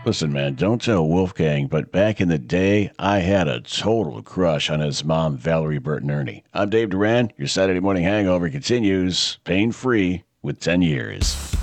Listen, man, don't tell Wolfgang, but back in the day, I had a total crush on his mom, Valerie Bertinelli. I'm Dave Duran. Your Saturday morning hangover continues pain free with 10 years.